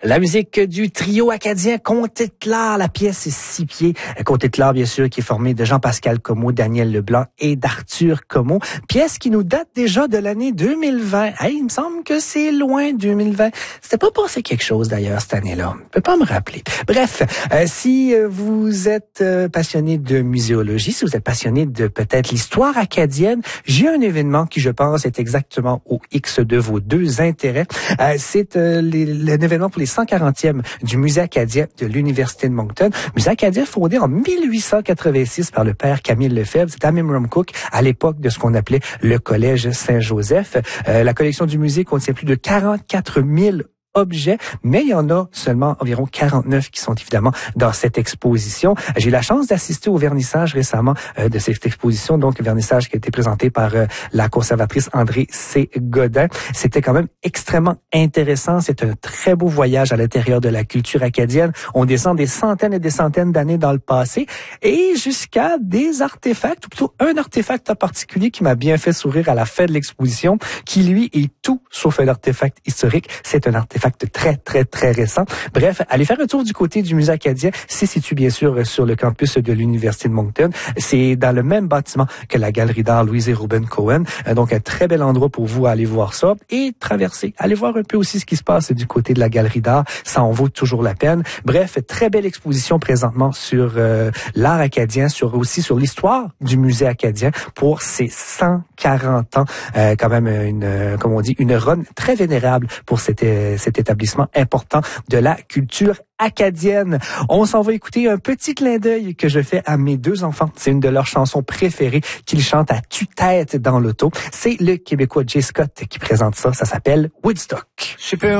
La musique du trio acadien Conté-de-Clare, la pièce 6 pieds. Conté-de-Clare, bien sûr, qui est formé de Jean-Pascal Comeau, Daniel Leblanc et d'Arthur Comeau. Pièce qui nous date déjà de l'année 2020. Hey, il me semble que c'est loin 2020. C'était pas passé quelque chose d'ailleurs cette année-là. Je peux pas me rappeler. Bref, si vous êtes passionné de muséologie, si vous êtes passionné de peut-être l'histoire acadienne, j'ai un événement qui, je pense, est exactement au X de vos deux intérêts. C'est l'événement pour les 140e du Musée acadien de l'Université de Moncton. Musée acadien fondé en 1886 par le père Camille Lefebvre. C'est à Memramcook, à l'époque de ce qu'on appelait le Collège Saint-Joseph. La collection du musée contient plus de 44 000 objets, mais il y en a seulement environ 49 qui sont évidemment dans cette exposition. J'ai eu la chance d'assister au vernissage récemment de cette exposition, donc le vernissage qui a été présenté par la conservatrice André C. Godin. C'était quand même extrêmement intéressant. C'est un très beau voyage à l'intérieur de la culture acadienne. On descend des centaines et des centaines d'années dans le passé et jusqu'à des artefacts, ou plutôt un artefact en particulier qui m'a bien fait sourire à la fin de l'exposition, qui lui est tout sauf un artefact historique. C'est un artefact très, très, très récent. Bref, allez faire un tour du côté du Musée acadien. C'est situé, bien sûr, sur le campus de l'Université de Moncton. C'est dans le même bâtiment que la Galerie d'art Louise et Ruben Cohen. Donc, un très bel endroit pour vous aller voir ça et traverser. Allez voir un peu aussi ce qui se passe du côté de la Galerie d'art. Ça en vaut toujours la peine. Bref, très belle exposition présentement sur l'art acadien, aussi sur l'histoire du Musée acadien pour ses 140 ans. Quand même, une run très vénérable pour cet établissement important de la culture acadienne. On s'en va écouter un petit clin d'œil que je fais à mes deux enfants. C'est une de leurs chansons préférées qu'ils chantent à tue-tête dans l'auto. C'est le Québécois Jay Scott qui présente ça. Ça s'appelle Woodstock. Super.